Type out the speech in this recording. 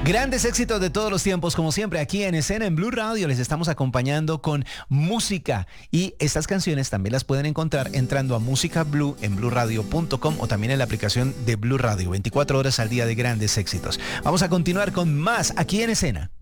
Grandes éxitos de todos los tiempos, como siempre, aquí en Escena en Blue Radio. Les estamos acompañando con música. Y estas canciones también las pueden encontrar entrando a Música Blue en bluradio.com o también en la aplicación de Blue Radio. 24 horas al día de grandes éxitos. Vamos a continuar con más aquí en Escena.